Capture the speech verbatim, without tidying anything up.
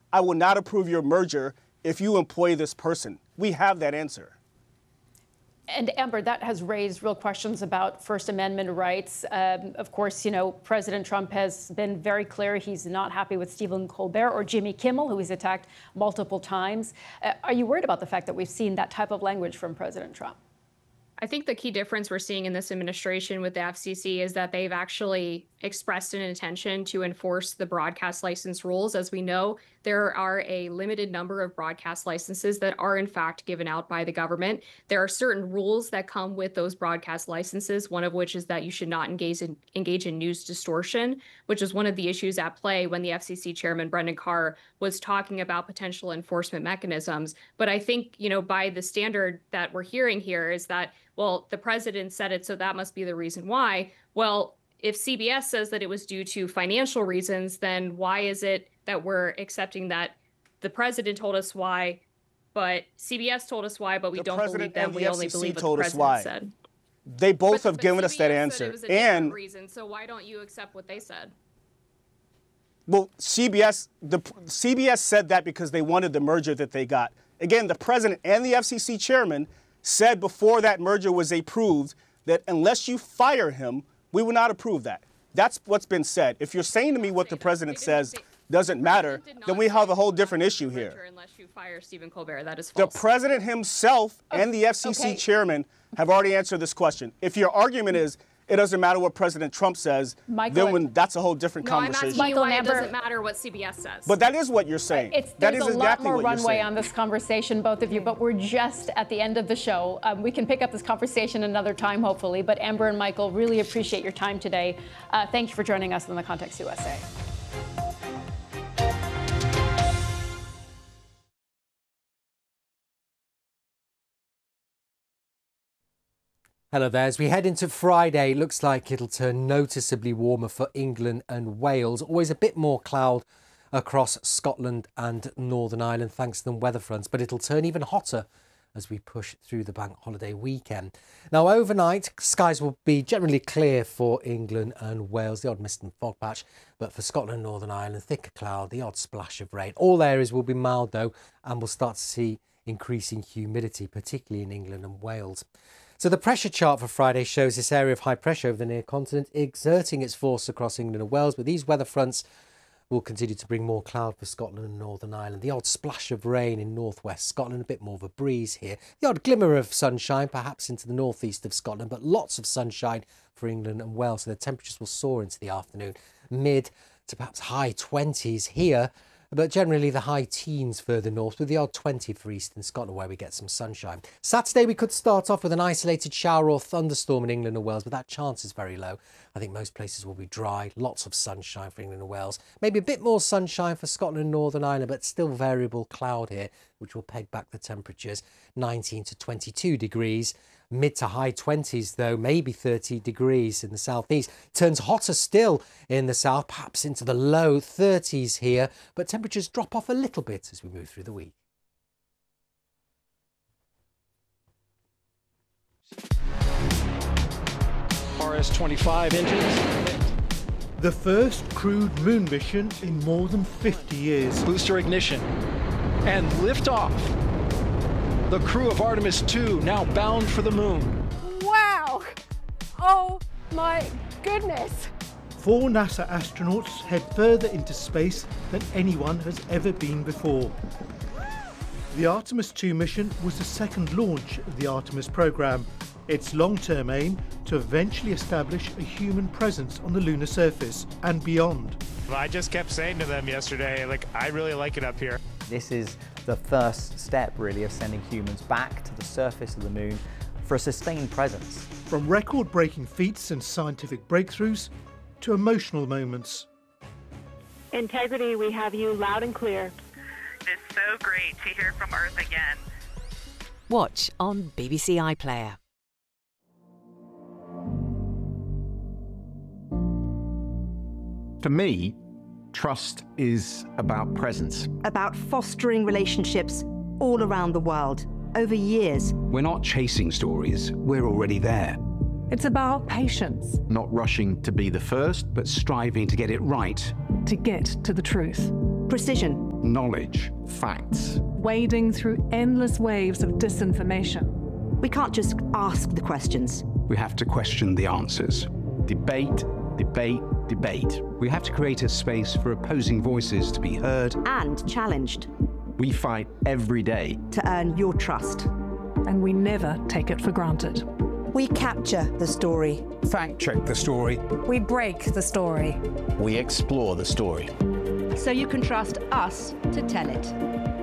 I will not approve your merger if you employ this person. We have that answer. And Amber, that has raised real questions about First Amendment rights. Um, of course, you know, President Trump has been very clear he's not happy with Stephen Colbert or Jimmy Kimmel, who he's attacked multiple times. Uh, are you worried about the fact that we've seen that type of language from President Trump? I think the key difference we're seeing in this administration with the F C C is that they've actually expressed an intention to enforce the broadcast license rules. As we know, there are a limited number of broadcast licenses that are in fact given out by the government. There are certain rules that come with those broadcast licenses, one of which is that you should not engage in, engage in news distortion, which is one of the issues at play when the F C C chairman, Brendan Carr, was talking about potential enforcement mechanisms. But I think, you know, by the standard that we're hearing here is that, well, the president said it, so that must be the reason why. Well, if C B S says that it was due to financial reasons, then why is it that we're accepting that the president told us why, but C B S told us why, but we the don't believe them. We only believe what the president said. They both but, have but given C B S us that said answer. It was a and reason, so why don't you accept what they said? Well, C B S, the C B S said that because they wanted the merger that they got. Again, the president and the F C C chairman said before that merger was approved that unless you fire him, we will not approve that. That's what's been said. If you're saying to me what the president says doesn't matter, then we have a whole different issue here. Unless you fire Stephen Colbert, that is The false. president himself and the F C C okay. chairman have already answered this question. If your argument is it doesn't matter what President Trump says, Michael, then when, that's a whole different no, conversation. I'm asking Michael you why it Amber- doesn't matter what C B S says. But that is what you're saying. It's, that there's is a lot exactly more what you're runway saying. on this conversation, both of you, but we're just at the end of the show. Um, we can pick up this conversation another time, hopefully. But Amber and Michael, really appreciate your time today. Uh, thank you for joining us on The Context U S A. Hello there. As we head into Friday, looks like it'll turn noticeably warmer for England and Wales. Always a bit more cloud across Scotland and Northern Ireland thanks to the weather fronts, but it'll turn even hotter as we push through the bank holiday weekend. Now, overnight, skies will be generally clear for England and Wales, the odd mist and fog patch, but for Scotland and Northern Ireland, thicker cloud, the odd splash of rain. All areas will be mild, though, and we'll start to see increasing humidity, particularly in England and Wales. So the pressure chart for Friday shows this area of high pressure over the near continent exerting its force across England and Wales, but these weather fronts will continue to bring more cloud for Scotland and Northern Ireland. The odd splash of rain in northwest Scotland, a bit more of a breeze here. The odd glimmer of sunshine, perhaps into the northeast of Scotland, but lots of sunshine for England and Wales. So the temperatures will soar into the afternoon, mid to perhaps high twenties here, but generally the high teens further north, with the odd twenty for eastern Scotland where we get some sunshine. Saturday we could start off with an isolated shower or thunderstorm in England and Wales, but that chance is very low. I think most places will be dry, lots of sunshine for England and Wales. Maybe a bit more sunshine for Scotland and Northern Ireland, but still variable cloud here, which will peg back the temperatures, nineteen to twenty-two degrees. Mid to high twenties, though, maybe thirty degrees in the southeast. Turns hotter still in the south, perhaps into the low thirties here, but temperatures drop off a little bit as we move through the week. R S twenty-five engines. The first crewed moon mission in more than fifty years. Booster ignition and liftoff. The crew of Artemis two now bound for the moon. Wow! Oh my goodness! Four NASA astronauts head further into space than anyone has ever been before. The Artemis two mission was the second launch of the Artemis program. Its long-term aim to eventually establish a human presence on the lunar surface and beyond. I just kept saying to them yesterday, like, I really like it up here. This is the first step, really, of sending humans back to the surface of the moon for a sustained presence. From record-breaking feats and scientific breakthroughs to emotional moments. Integrity, we have you loud and clear. It's so great to hear from Earth again. Watch on B B C iPlayer. For me, trust is about presence. About fostering relationships all around the world, over years. We're not chasing stories, we're already there. It's about patience. Not rushing to be the first, but striving to get it right. To get to the truth. Precision. knowledge, facts. Wading through endless waves of disinformation. We can't just ask the questions. We have to question the answers. Debate, debate, debate. We have to create a space for opposing voices to be heard and challenged. We fight every day to earn your trust. And we never take it for granted. We capture the story. Fact check the story. We break the story. We explore the story. So you can trust us to tell it.